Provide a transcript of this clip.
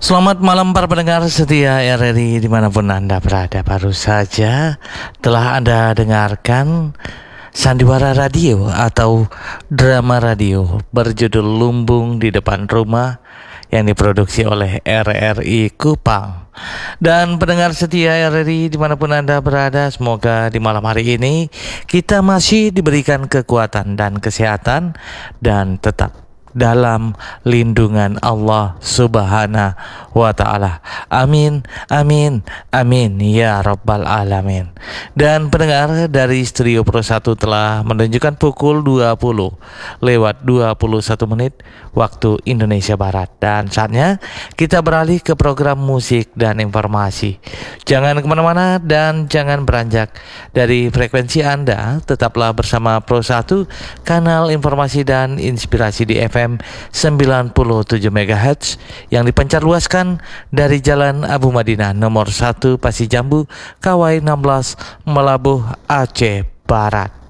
Selamat malam para pendengar setia RRI dimanapun Anda berada. Baru saja telah Anda dengarkan Sandiwara Radio atau drama radio berjudul Lumbung di Depan Rumah yang diproduksi oleh RRI Kupang. Dan pendengar setia RRI dimanapun Anda berada, semoga di malam hari ini kita masih diberikan kekuatan dan kesehatan dan tetap dalam lindungan Allah Subhanahu wa Ta'ala. Amin, amin, amin ya Rabbal Alamin. Dan pendengar, dari Studio Pro 1 telah menunjukkan pukul 20:21 waktu Indonesia Barat. Dan saatnya kita beralih ke program musik dan informasi. Jangan kemana-mana dan jangan beranjak dari frekuensi Anda. Tetaplah bersama Pro 1, kanal informasi dan inspirasi di FM 97 MHz yang dipancar luaskan dari Jalan Abu Madinah nomor 1 Pasir Jambu, Kawai 16, Melabuh, Aceh Barat.